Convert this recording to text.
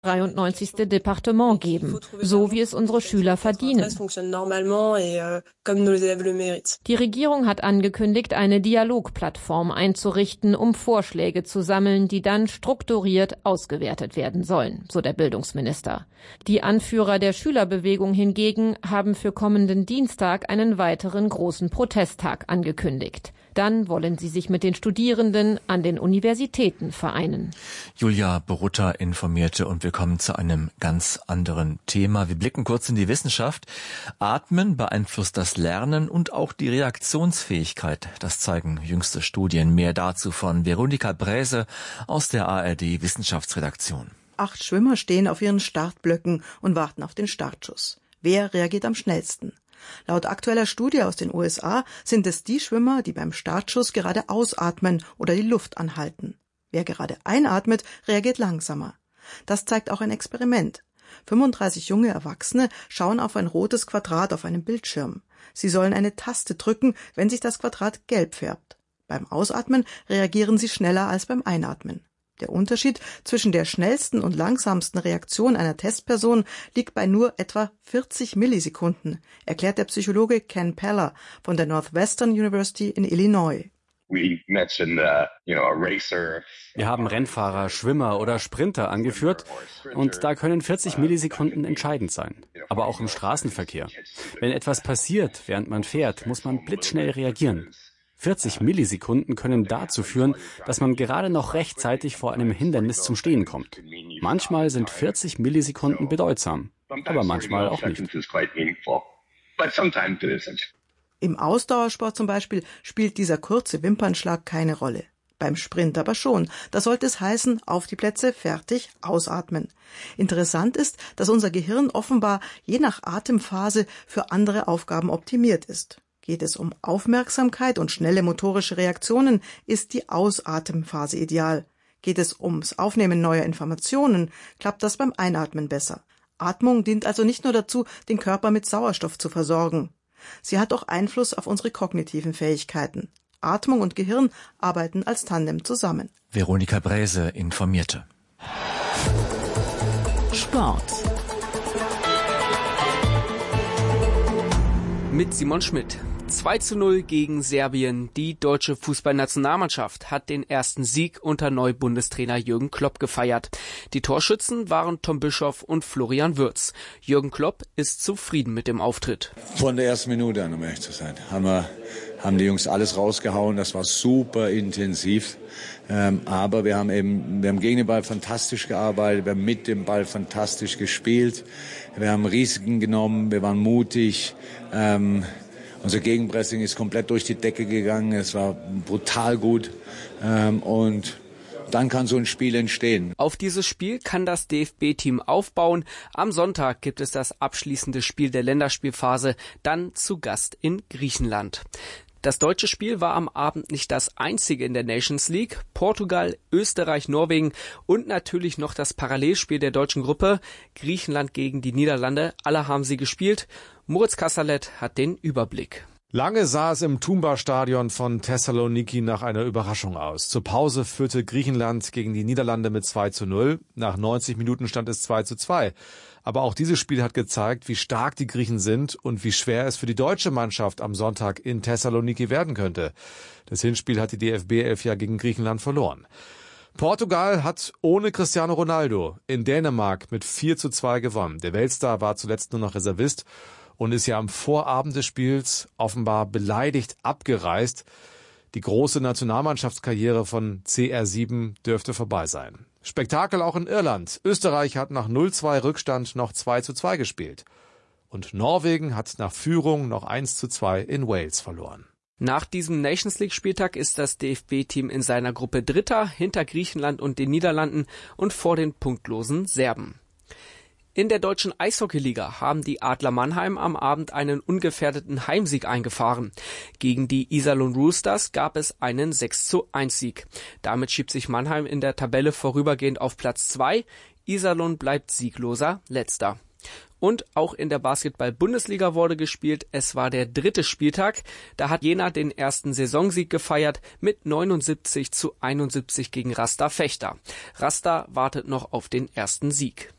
93. Departement geben, so wie es unsere Schüler verdienen. Die Regierung hat angekündigt, eine Dialogplattform einzurichten, um Vorschläge zu sammeln, die dann strukturiert ausgewertet werden sollen, so der Bildungsminister. Die Anführer der Schülerbewegung hingegen haben für kommenden Dienstag einen weiteren großen Protesttag angekündigt. Dann wollen sie sich mit den Studierenden an den Universitäten vereinen. Julia Borutta informierte und wir kommen zu einem ganz anderen Thema. Wir blicken kurz in die Wissenschaft. Atmen beeinflusst das Lernen und auch die Reaktionsfähigkeit. Das zeigen jüngste Studien. Mehr dazu von Veronika Bräse aus der ARD Wissenschaftsredaktion. 8 Schwimmer stehen auf ihren Startblöcken und warten auf den Startschuss. Wer reagiert am schnellsten? Laut aktueller Studie aus den USA sind es die Schwimmer, die beim Startschuss gerade ausatmen oder die Luft anhalten. Wer gerade einatmet, reagiert langsamer. Das zeigt auch ein Experiment. 35 junge Erwachsene schauen auf ein rotes Quadrat auf einem Bildschirm. Sie sollen eine Taste drücken, wenn sich das Quadrat gelb färbt. Beim Ausatmen reagieren sie schneller als beim Einatmen. Der Unterschied zwischen der schnellsten und langsamsten Reaktion einer Testperson liegt bei nur etwa 40 Millisekunden, erklärt der Psychologe Ken Peller von der Northwestern University in Illinois. Wir haben Rennfahrer, Schwimmer oder Sprinter angeführt und da können 40 Millisekunden entscheidend sein. Aber auch im Straßenverkehr. Wenn etwas passiert, während man fährt, muss man blitzschnell reagieren. 40 Millisekunden können dazu führen, dass man gerade noch rechtzeitig vor einem Hindernis zum Stehen kommt. Manchmal sind 40 Millisekunden bedeutsam, aber manchmal auch nicht. Im Ausdauersport zum Beispiel spielt dieser kurze Wimpernschlag keine Rolle. Beim Sprint aber schon. Da sollte es heißen, auf die Plätze, fertig, ausatmen. Interessant ist, dass unser Gehirn offenbar je nach Atemphase für andere Aufgaben optimiert ist. Geht es um Aufmerksamkeit und schnelle motorische Reaktionen, ist die Ausatemphase ideal. Geht es ums Aufnehmen neuer Informationen, klappt das beim Einatmen besser. Atmung dient also nicht nur dazu, den Körper mit Sauerstoff zu versorgen. Sie hat auch Einfluss auf unsere kognitiven Fähigkeiten. Atmung und Gehirn arbeiten als Tandem zusammen. Veronika Bräse informierte. Sport. Mit Simon Schmidt. 2:0 gegen Serbien. Die deutsche Fußballnationalmannschaft hat den ersten Sieg unter Neubundestrainer Jürgen Klopp gefeiert. Die Torschützen waren Tom Bischoff und Florian Wirtz. Jürgen Klopp ist zufrieden mit dem Auftritt. Von der ersten Minute an, um ehrlich zu sein, haben die Jungs alles rausgehauen. Das war super intensiv. Aber wir haben gegen den Ball fantastisch gearbeitet. Wir haben mit dem Ball fantastisch gespielt. Wir haben Risiken genommen. Wir waren mutig. Unser Gegenpressing ist komplett durch die Decke gegangen. Es war brutal gut. Und dann kann so ein Spiel entstehen. Auf dieses Spiel kann das DFB-Team aufbauen. Am Sonntag gibt es das abschließende Spiel der Länderspielphase, dann zu Gast in Griechenland. Das deutsche Spiel war am Abend nicht das einzige in der Nations League. Portugal, Österreich, Norwegen und natürlich noch das Parallelspiel der deutschen Gruppe. Griechenland gegen die Niederlande. Alle haben sie gespielt. Moritz Kasserlet hat den Überblick. Lange sah es im Toumba-Stadion von Thessaloniki nach einer Überraschung aus. Zur Pause führte Griechenland gegen die Niederlande mit 2:0. Nach 90 Minuten stand es 2:2. Aber auch dieses Spiel hat gezeigt, wie stark die Griechen sind und wie schwer es für die deutsche Mannschaft am Sonntag in Thessaloniki werden könnte. Das Hinspiel hat die DFB-11 ja gegen Griechenland verloren. Portugal hat ohne Cristiano Ronaldo in Dänemark mit 4:2 gewonnen. Der Weltstar war zuletzt nur noch Reservist und ist ja am Vorabend des Spiels offenbar beleidigt abgereist. Die große Nationalmannschaftskarriere von CR7 dürfte vorbei sein. Spektakel auch in Irland. Österreich hat nach 0:2 Rückstand noch 2:2 gespielt. Und Norwegen hat nach Führung noch 1:2 in Wales verloren. Nach diesem Nations League Spieltag ist das DFB-Team in seiner Gruppe Dritter, hinter Griechenland und den Niederlanden und vor den punktlosen Serben. In der deutschen Eishockeyliga haben die Adler Mannheim am Abend einen ungefährdeten Heimsieg eingefahren. Gegen die Iserlohn Roosters gab es einen 6:1 Sieg. Damit schiebt sich Mannheim in der Tabelle vorübergehend auf Platz 2. Iserlohn bleibt siegloser Letzter. Und auch in der Basketball-Bundesliga wurde gespielt. Es war der 3. Spieltag. Da hat Jena den ersten Saisonsieg gefeiert mit 79:71 gegen Rasta Vechta. Rasta wartet noch auf den ersten Sieg.